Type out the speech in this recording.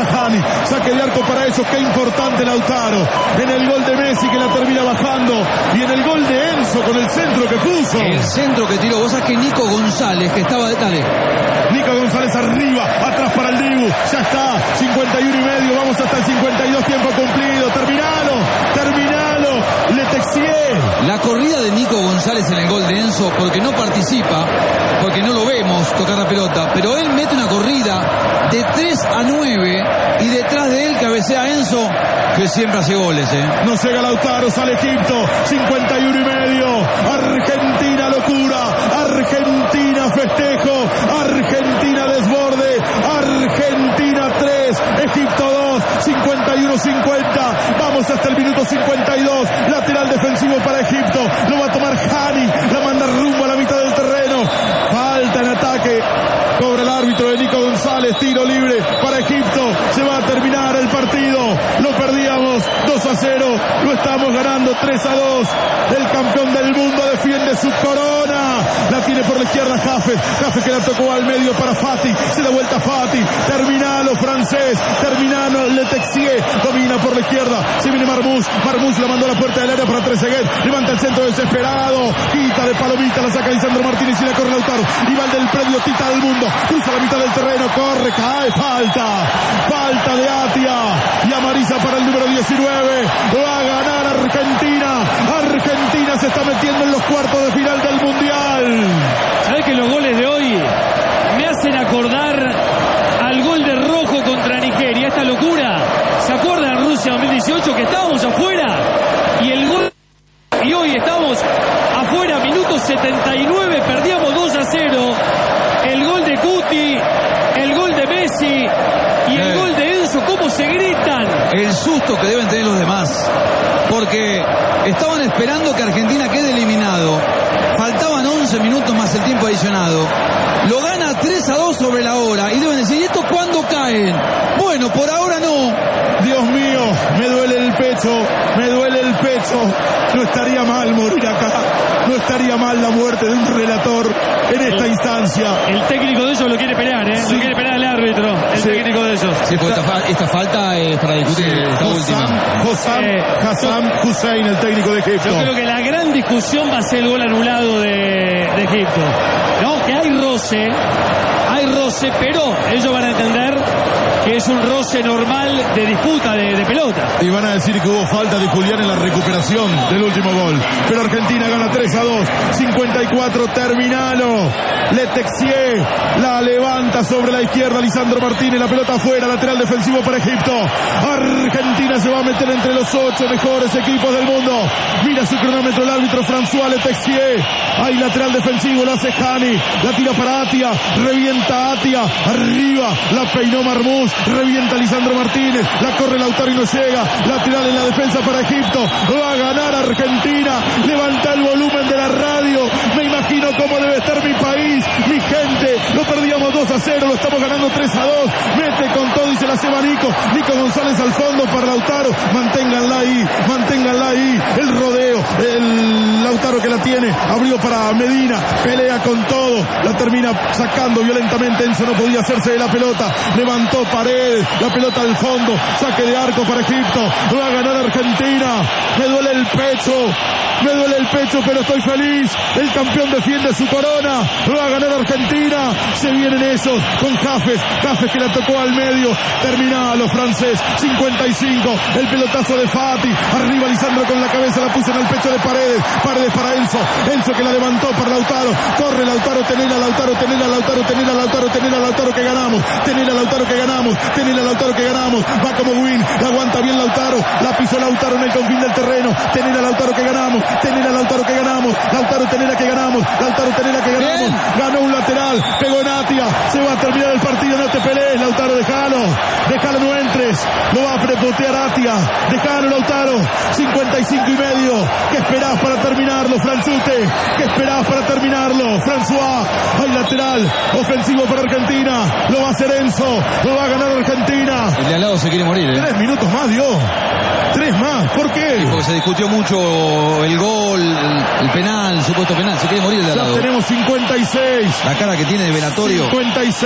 Hani. Saque de arco para ellos. Qué importante Lautaro. En el gol de Messi que la termina bajando. Y en el gol de Enzo con el centro que puso. El centro que tiró. Vos sabés que Nico González, que estaba de tale. Nico González arriba. Atrás para el Dibu. Ya está. 51,5. Vamos hasta el 52. Tiempo cumplido. Terminalo. Le Texier. La corrida de Nico González en el gol de Enzo, porque no participa, porque no lo vemos tocar la pelota, pero él mete una corrida de 3-9 y detrás de él cabecea a Enzo, que siempre hace goles, No llega Lautaro, sale Egipto, 51,5. Argentina locura, Argentina festejo, Argentina desborde, Argentina 3, Egipto 2, 51-50. Vamos hasta el minuto 52. Lateral defensivo para Egipto. Lo va a tomar Hani. La manda rumbo a la mitad del terreno. Falta en ataque. Cobra el árbitro de Nico González. Tiro libre para Egipto. Se va a terminar el partido. Lo perdíamos 2-0. Lo estamos ganando 3-2. El campeón del mundo defiende su corona. La tiene por la izquierda Jafes. Jafes que la tocó al medio para Fati. Se da vuelta Fati. Terminalo francés. Terminalo Le Texier. Domina por la izquierda. Se viene Marmoush. Marmoush la mandó a la puerta del área para Trezeguet. Levanta el centro desesperado. Quita de palomita. La saca Lisandro Martínez y la corre Lautaro. Rival del predio Tita del mundo. Cruza la mitad del terreno. Corre. Cae. Falta de Atia. Y amariza para el número 19. Va a ganar Argentina. Argentina se está metiendo en los cuartos de final del Mundial. ¿Sabés que los goles de hoy me hacen acordar al gol de Rojo contra Nigeria? Esta locura. ¿Se acuerdan de Rusia 2018 que estábamos afuera? Y el gol... Y hoy estamos afuera, minuto 79, perdíamos 2-0. El gol de Cuti, el gol de Messi y el gol de Enzo. ¿Cómo se gritan? El susto que deben tener los demás, porque estaban esperando que Argentina quede eliminado. Faltaban 11 minutos más el tiempo adicionado. Lo gana 3-2 sobre la hora y deben decir, ¿y esto cuándo caen? Bueno, por ahora no. Dios mío, me duele el pecho. No estaría mal morir acá. No estaría mal la muerte de un relator en esta instancia. El técnico de ellos lo quiere pelear, ¿eh? Sí. Lo quiere pelear el árbitro, el técnico de ellos. Sí, porque esta falta es para discutir esta última. Hassan Hussein, el técnico de Egipto. Yo creo que la gran discusión va a ser el gol anulado de Egipto. No, que hay roce, pero ellos van a entender que es un roce normal de disputa de pelota. Y van a decir que hubo falta de Julián en la recuperación del último gol. Pero Argentina gana 3-2. 54, terminalo. Le Texier la levanta sobre la izquierda. Lisandro Martínez, la pelota afuera. Lateral defensivo para Egipto. Argentina se va a meter entre los 8 mejores equipos del mundo. Mira su cronómetro el árbitro François Le Texier. Hay lateral defensivo, lo hace Hani. La tira para Atia. Revienta Atia. Arriba. La peinó Marmoush. Revienta Lisandro Martínez. La corre Lautaro y no llega. Lateral en la defensa para Egipto. Va a ganar Argentina. Levanta el volumen de la radio. Me imagino cómo debe estar mi país, mi gente. Lo perdíamos 2-0. Lo estamos ganando 3-2. Mete con todo y se la lleva Nico González al fondo para Lautaro. Manténganla ahí. El rodeo. El Lautaro que la tiene. Abrió para Medina. Pelea con todo. La termina sacando violentamente. Enzo no podía hacerse de la pelota. Levantó Paredes. La pelota al fondo. Saque de arco para Egipto. Va a ganar Argentina. Me duele el pecho, pero estoy feliz. El campeón defiende su corona. Va a ganar Argentina. Se vienen ellos con Jafes que la tocó al medio. Terminalo francés. 55. El pelotazo de Fati. Arriba Lisandro con la cabeza. La puso en el pecho de Paredes para Enzo que la levantó para Lautaro. Corre Lautaro. Tenela Lautaro que ganamos. Tenela Lautaro que ganamos. Va como Win. La aguanta bien Lautaro. La pisó Lautaro en el confín del terreno. Tenela Lautaro que ganamos. Lautaro Tenela que ganamos. Ganó un lateral. Pegó en Atia. Se va a terminar el partido. No te pelees, Lautaro. Déjalo, no entres. Lo va a prepotear Atia. Déjalo, Lautaro. 55,5. ¿Qué esperás para terminarlo, Franzute? ¿Qué esperás para terminarlo, François? Hay lateral ofensivo para Argentina. Lo va a hacer Enzo. Lo va a ganar Argentina. El de al lado se quiere morir, 3 minutos más dio. 3 más. ¿Por qué? Sí, porque se discutió mucho el gol, el penal, el supuesto penal. Se quiere morir el de al lado. Ya tenemos 56. La cara que tiene de velatorio. 56.